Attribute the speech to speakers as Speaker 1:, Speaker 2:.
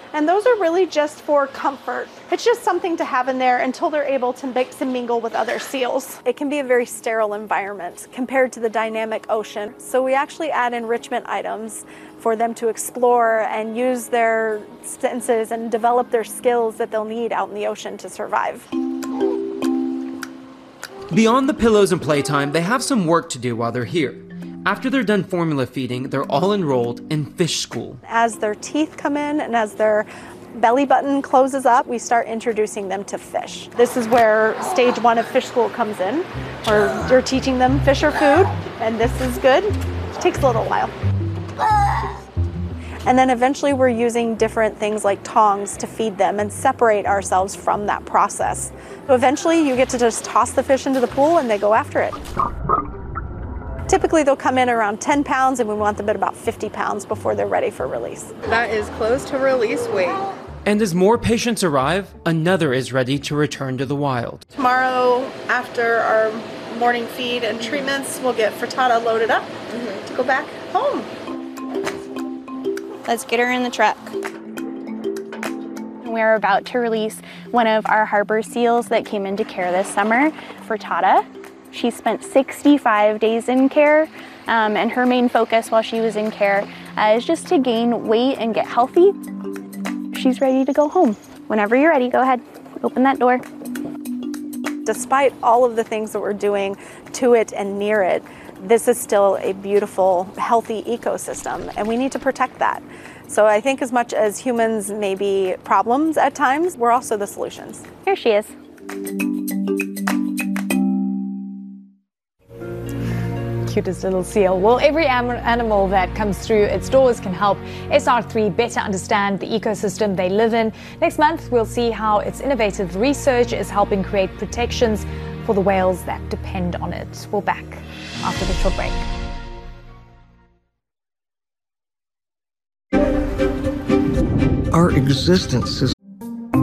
Speaker 1: And those are really just for comfort. It's just something to have in there until they're able to mix and mingle with other seals. It can be a very sterile environment compared to the dynamic ocean. So we actually add enrichment items for them to explore and use their senses and develop their skills that they'll need out in the ocean to survive.
Speaker 2: Beyond the pillows and playtime, they have some work to do while they're here. After they're done formula feeding, they're all enrolled in fish school.
Speaker 1: As their teeth come in and as their belly button closes up, we start introducing them to fish. This is where stage 1 of fish school comes in, where you're teaching them fish are food, and this is good. It takes a little while. And then eventually we're using different things like tongs to feed them and separate ourselves from that process. So eventually you get to just toss the fish into the pool and they go after it. Typically they'll come in around 10 pounds and we want them at about 50 pounds before they're ready for release.
Speaker 3: That is close to release weight.
Speaker 2: And as more patients arrive, another is ready to return to the wild.
Speaker 1: Tomorrow, after our morning feed and treatments, we'll get frittata loaded up to go back home.
Speaker 4: Let's get her in the truck. We're about to release one of our harbor seals that came into care this summer, Frittata. She spent 65 days in care, and her main focus while she was in care is just to gain weight and get healthy. She's ready to go home. Whenever you're ready, go ahead, open that door.
Speaker 1: Despite all of the things that we're doing to it and near it, this is still a beautiful, healthy ecosystem, and we need to protect that. So I think as much as humans may be problems at times, we're also the solutions.
Speaker 4: Here she is.
Speaker 5: Cutest little seal. Well, every animal that comes through its doors can help SR3 better understand the ecosystem they live in. Next month, we'll see how its innovative research is helping create protections for the whales that depend on it. We're back after the short break.
Speaker 6: Our existence is